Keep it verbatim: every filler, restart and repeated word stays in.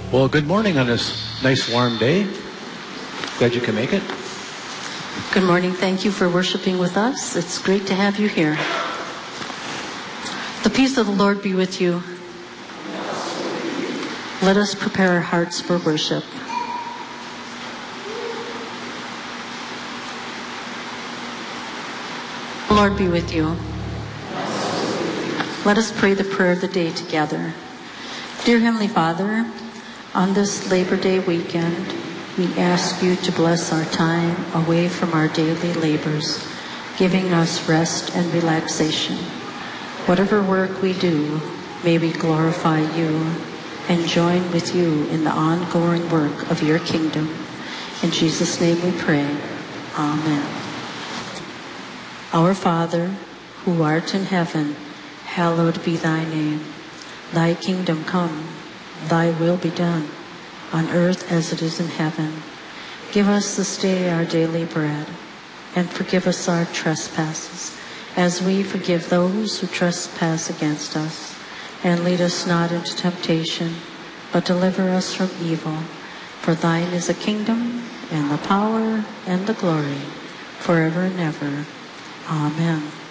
Well, good morning on this nice warm day. Glad you can make it. Good morning. Thank you for worshiping with us. It's great to have you here. The peace of the Lord be with you. Let us prepare our hearts for worship. The Lord be with you. Let us pray the prayer of the day together. Dear Heavenly Father, on this Labor Day weekend, we ask you to bless our time away from our daily labors, giving us rest and relaxation. Whatever work we do, may we glorify you and join with you in the ongoing work of your kingdom. In Jesus' name we pray. Amen. Our Father, who art in heaven, hallowed be thy name. Thy kingdom come, thy will be done, on earth as it is in heaven. Give us this day our daily bread, and forgive us our trespasses, as we forgive those who trespass against us. And lead us not into temptation, but deliver us from evil. For thine is the kingdom, and the power, and the glory, forever and ever. Amen.